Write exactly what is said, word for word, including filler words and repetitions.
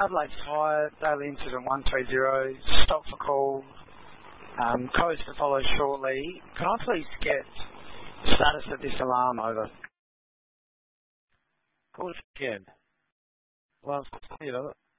Adelaide Fire, Daily Incident one three zero, stop for call, um, codes to follow shortly. Can I please get status of this alarm over? Of course you can. Well, you know,